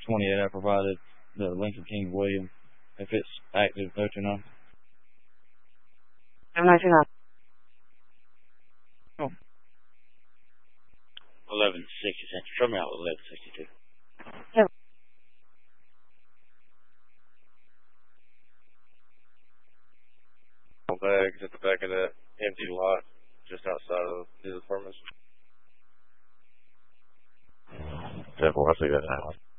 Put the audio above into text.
28 I provided the Lincoln King William. If it's active, 029. 7929. Oh. 1160 Central. Show me out with 1162. Yep. Bags at the back of that empty lot just outside of his apartment. 10-4, I see that now.